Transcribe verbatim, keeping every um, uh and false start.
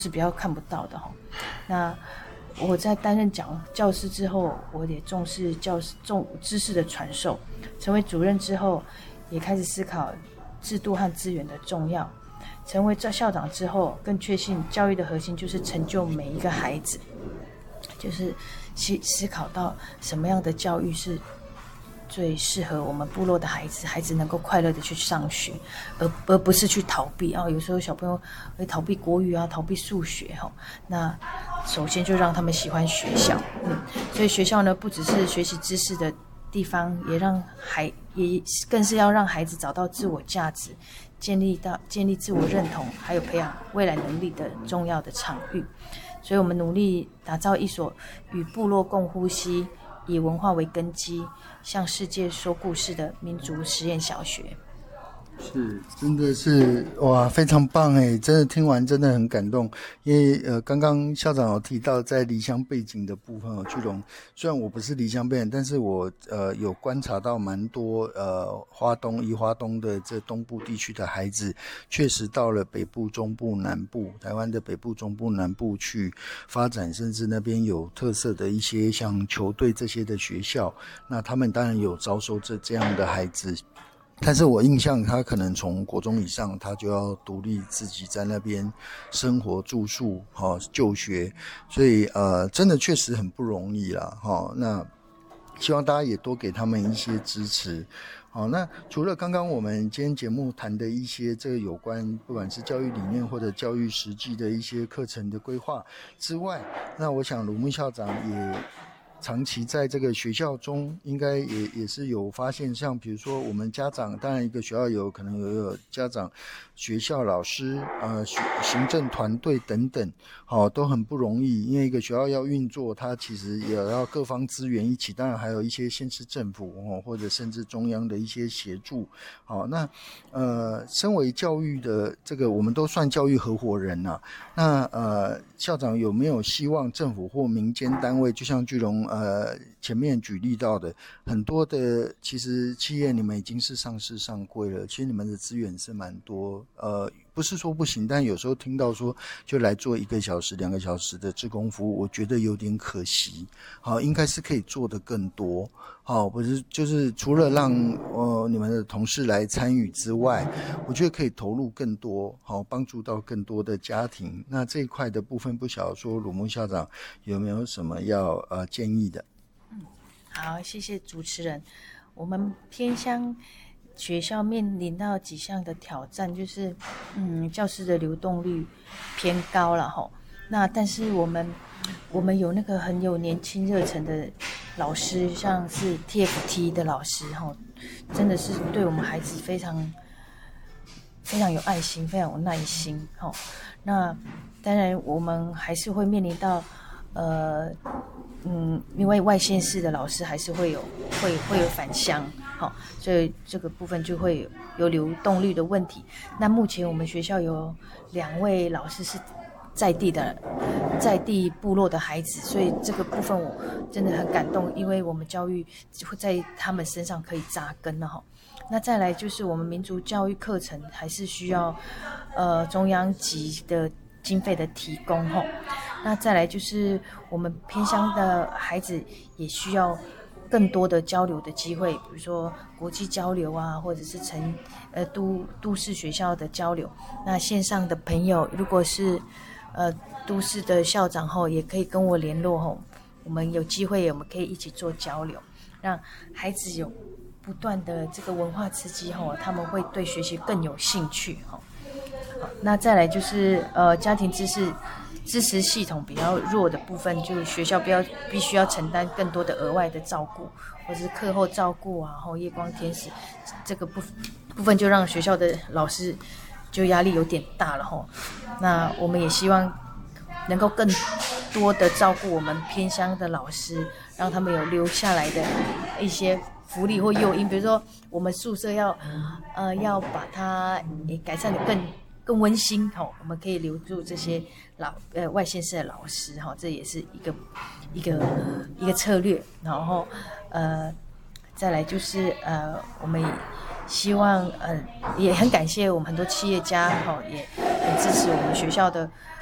是比较看不到的哈。那我在担任讲教师之后，我也重视教师重知识的传授。成为主任之后，也开始思考制度和资源的重要。成为校长之后，更确信教育的核心就是成就每一个孩子，就是思思考到什么样的教育是最适合我们部落的孩子，孩子能够快乐的去上学，而而不是去逃避啊。有时候小朋友会逃避国语啊，逃避数学哈。那首先就让他们喜欢学校，嗯，所以学校呢，不只是学习知识的地方，也让孩也更是要让孩子找到自我价值，建立到建立自我认同，还有培养未来能力的重要的场域。所以我们努力打造一所与部落共呼吸，以文化为根基，向世界说故事的民族实验小学。 是，真的是哇，非常棒哎！真的听完真的很感动，因为呃，刚刚校长有提到在离乡背景的部分哦，巨龙，虽然我不是离乡背景，但是我呃有观察到蛮多呃花东宜花东的这东部地区的孩子，确实到了北部、中部、南部，台湾的北部、中部、南部去发展，甚至那边有特色的一些像球队这些的学校，那他们当然有招收这这样的孩子。但是我印象他可能从国中以上他就要独立自己在那边生活住宿、哦、就学，所以呃真的确实很不容易啦、哦、那希望大家也多给他们一些支持。好，那除了刚刚我们今天节目谈的一些这个有关不管是教育理念或者教育实际的一些课程的规划之外，那我想鲁木校长也长期在这个学校中，应该也也是有发现，像比如说我们家长，当然一个学校有可能有有家长、学校老师、呃行政团队等等，好、哦、都很不容易，因为一个学校要运作，它其实也要各方资源一起，当然还有一些县市政府哦，或者甚至中央的一些协助。好、哦，那呃，身为教育的这个，我们都算教育合伙人啊，那呃，校长有没有希望政府或民间单位，就像巨龙呃前面举例到的，很多的其实企业你们已经是上市上柜了，其实你们的资源是蛮多，呃，不是说不行，但有时候听到说就来做一个小时、两个小时的志工服务，我觉得有点可惜。好，应该是可以做得更多。好，不是就是除了让呃你们的同事来参与之外，我觉得可以投入更多，好帮助到更多的家庭。那这一块的部分，不晓得说鲁木校长有没有什么要呃建议的？ 嗯，好，谢谢主持人。我们偏乡学校面临到几项的挑战，就是嗯教师的流动率偏高了吼。那但是我们我们有那个很有年轻热忱的老师，像是 T F T 的老师吼，真的是对我们孩子非常非常有爱心，非常有耐心吼。那当然我们还是会面临到呃嗯，因为外县市的老师还是会有会会有返乡，好，所以这个部分就会有有流动率的问题。那目前我们学校有两位老师是在地的在地部落的孩子，所以这个部分我真的很感动，因为我们教育会在他们身上可以扎根了哈。那再来就是我们民族教育课程还是需要呃中央级的经费的提供吼。那再来就是我们偏乡的孩子也需要更多的交流的机会，比如说国际交流啊，或者是城呃都都市学校的交流。那线上的朋友如果是呃都市的校长后，也可以跟我联络后，我们有机会我们可以一起做交流，让孩子有不断的这个文化刺激后，他们会对学习更有兴趣哈。那再来就是呃家庭知识支持系统比较弱的部分，就是学校不要必须要承担更多的额外的照顾，或者是课后照顾啊，后夜光天使这个部部分就让学校的老师就压力有点大了吼。那我们也希望能够更多的照顾我们偏乡的老师，让他们有留下来的一些福利或诱因，比如说我们宿舍要呃要把它也改善的更更温馨吼、哦，我们可以留住这些老呃外县市的老师哈、哦，这也是一个一个一个策略。然后呃再来就是呃我们希望呃也很感谢我们很多企业家哈、哦，也很支持我们学校的